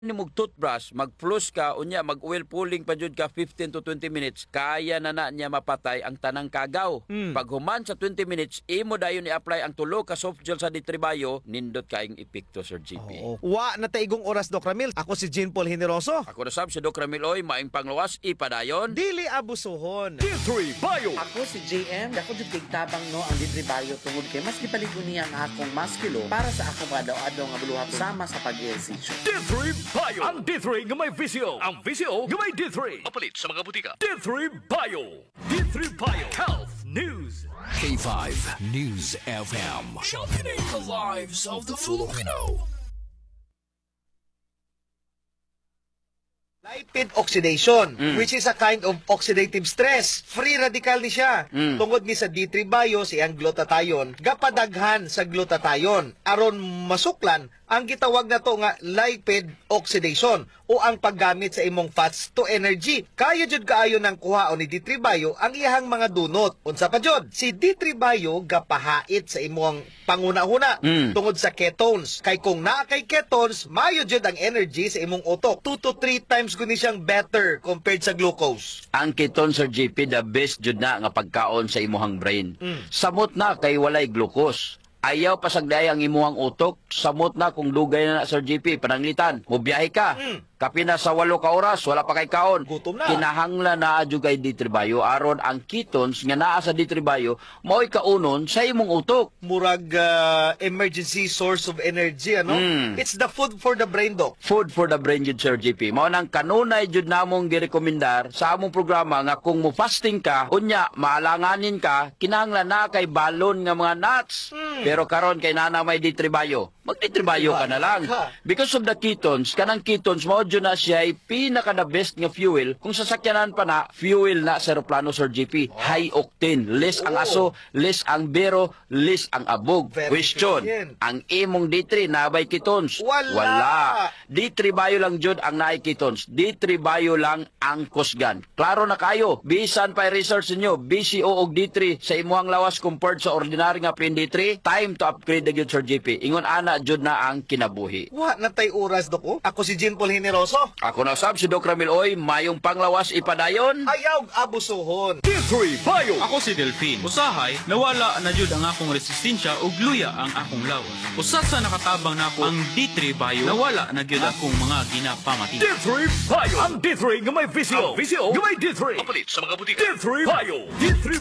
ni mog toothbrush, mag-floss ka, unya mag-oil pulling pa jud ka 15 to 20 minutes, kaya na niya mapatay ang tanang kagaw. Pag human sa 20 minutes, imo dayon i-apply ang tulo ka soft gel sa Ditribayo, nindot kaing epekto, Sir GP. Wa na taigong oras, Doc Ramil. Ako si Jean Paul Generoso. Ako na sab si Doc Ramiloy, maing panglawas, ipadayon. Dili abusuhon. Ditribayo! Ako si JM, dako jud kay tabang no ang Ditribayo tungod kay mas gipaligon niya ang akong maskilo para sa akong adaw-adaw nga buluhaton sama sa pag-ehersisyo. D3 Ang D3 nga may visyo. Ang visyo nga may D3. Mapalit sa mga butika. D3 Bio. D3 Bio. Health News. K5 News FM. Championing the lives of the Filipino. Lipid oxidation, which is a kind of oxidative stress. Free radical ni siya. Tungod ni sa D3 Bio, siyang glutathione, gapadaghan sa glutathione. Aron masuklan, ang gitawag na to nga lipid oxidation o ang paggamit sa imong fats to energy. Kayo jud kaayo ng kuhaon ni D3 Bio ang iyang mga dunot. Unsa pa jud? Si D3 Bio gapahait sa imong panguna-una tungod sa ketones. Kay kung naa kay ketones, mayo jud ang energy sa imong utok. 2 to 3 times guni siyang better compared sa glucose. Ang ketone, Sir GP, the best jud na nga pagkaon sa imuhang brain. Samot na kay walay glucose. Ayaw pasagday ang imuhang utok, samot na kung dugay na Sir GP, pananglitan, mubiyahe ka. Kapina sa 8 ka oras, wala pa kay kaon. Gutom na. Kinahanglan na adyo kay D3 Bio, aron ang ketones nga naa sa D3 Bio, mao'y kaunon sa imong utok. Murag emergency source of energy, ano? It's the food for the brain, Doc. Food for the brain jud, Sir GP. Mao nang kanunay jud namong girekomendar sa among programa nga kung mo fasting ka, unya maalanganin ka, kinahanglan na kay balon nga mga nuts. Pero karon kay nana may D3 Bio, mag D3 Bio ka na lang. Because of the ketones, kanang ketones mao jud na siya ay pinaka the best nga fuel. Kung sasakyanan pa na, fuel na sa aeroplano, Sir GP. High octane, less ang aso, less ang bero, less ang abog. Very Question, efficient. ang imong D3 nabay ketones? Wala. D3 Bio lang jud ang naay ketones. D3 Bio lang ang kusgan. Klaro na kayo. Bisan pa research niyo, BCO og D3 sa imuhang lawas compared sa ordinary nga plain D3, time to upgrade na jud, Sir GP. Ingon ana jud na ang kinabuhi. Wa na tay oras, Doc. Oh. Ako si Jean Paul Generoso. Ako na sab si Doc Ramiloy, mayong panglawas ipadayon. Ayaw abusuhon. D3 Bio. Ako si Delphine. Usahay, nawala na jud ang akong resistensya ug luya ang akong lawas. Usa sa nakatabang nako ang D3 Bio, nawala na gyud akong mga ginapamatin. D3 Bio. Ang D3 nga may visyo. Ang visyo nga may D3. Mapalit sa mga butika. D3 Bio. D3